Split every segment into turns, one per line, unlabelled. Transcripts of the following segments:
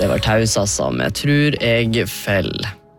Det var taus, altså, med Tror jeg fell.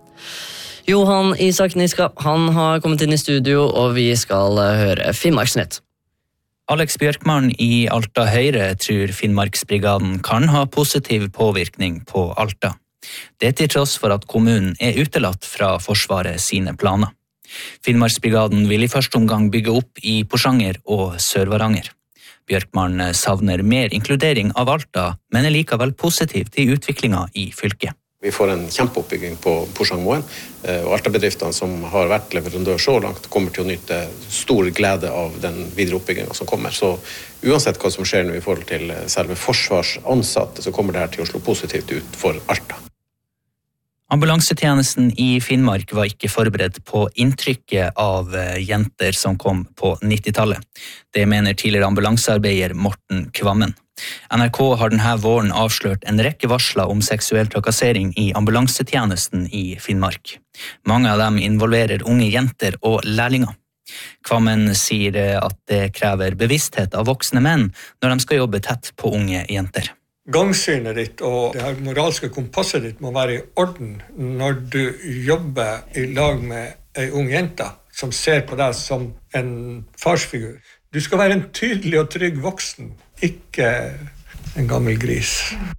Johan Isak Niska, han har kommet inn i studio, og vi skal høre Finnmarksnytt.
Alex Bjørkman i Alta Høyre tror Finnmarksbrigaden kan ha positiv påvirkning på Alta. Det til tross for at kommunen utelatt fra Forsvaret sine planer. Finnmarksbrigaden vil i første omgang bygge opp i Porsanger og Sør-Varanger. Bjørkman savner mer inkludering av Alta, men likevel positiv til utviklingen i fylket.
Vi får en kjempeoppbygging på Porsangmoen, og Alta-bedriftene som har vært leverandør så langt kommer til å nyte stor glede av den videre oppbyggingen som kommer. Så uansett hva som skjer nå i forhold til selve forsvarsansatte, så kommer det her til å slå positivt ut for Alta.
Ambulansetjenesten i Finnmark var ikke forberedt på inntrykket av jenter som kom på 90-tallet. Det mener tidligere ambulansearbeider Morten Kvammen. NRK har denne våren avslørt en rekke varsler om seksuell trakassering i ambulansetjenesten i Finnmark. Mange av dem involverer unge jenter og lærlinger. Kvammen sier at det krever bevissthet av voksne menn når de skal jobbe tett på unge jenter.
Gangsynet ditt og det moralske kompasset ditt må være i orden når du jobber i lag med en ung jente som ser på deg som en farsfigur. Du skal være en tydelig og trygg voksen, ikke en gammel gris.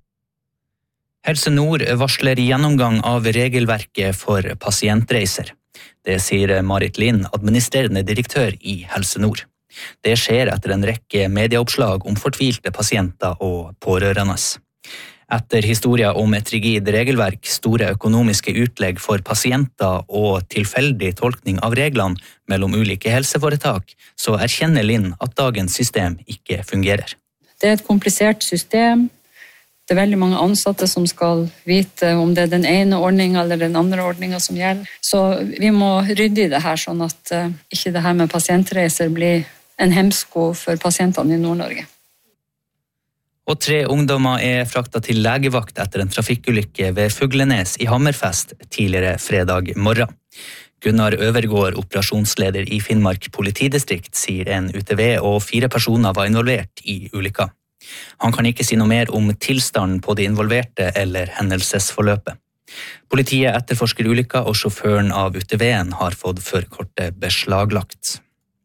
Helse Nord varsler gjennomgang av regelverket for pasientreiser. Det sier Marit Lind, administrerende direktør i Helse Nord. Det skjer etter en rekke medieoppslag om fortvilte pasienter og pårørende. Etter historier om et rigid regelverk, store økonomiske utlegg for pasienter og tilfeldig tolkning av reglene mellom ulike helseforetak, så erkjenner Lind at dagens system ikke fungerer.
Det et komplisert system. Det veldig mange ansatte som skal vite om det den ene ordningen eller den andre ordningen som gjelder. Så vi må rydde i det her, sånn at ikke det her med pasientreiser blir en hemsko for pasientene i Nord-Norge.
Og 3 ungdommer fraktet til legevakt etter en trafikkulykke ved Fuglenes i Hammerfest tidligere fredag morgen. Gunnar Øvergård, operasjonsleder i Finnmark politidistrikt, sier en UTV og 4 personer var involvert i ulykka. Han kan ikke si noe mer om tilstanden på de involverte eller hendelsesforløpet. Politiet etterforsker ulykka, og sjåføren av UTV-en har fått førerkortet beslaglagt.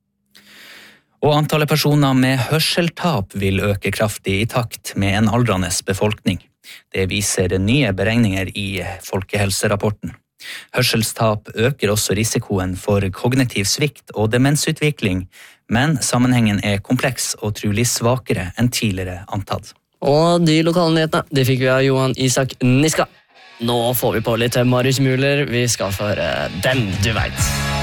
Og antallet personer med hørseltap vil øke kraftig i takt med en aldrende befolkning. Det viser nye beregninger i folkehelserapporten. Hørselstap øker også risikoen for kognitiv svikt og demensutvikling, men sammenhengen kompleks og trolig svakere enn tidligere antatt.
Og de lokale nyhetene, de fikk vi av Johan Isak Niska. Nå får vi på litt Marius Müller, vi skal få høre Den du vet.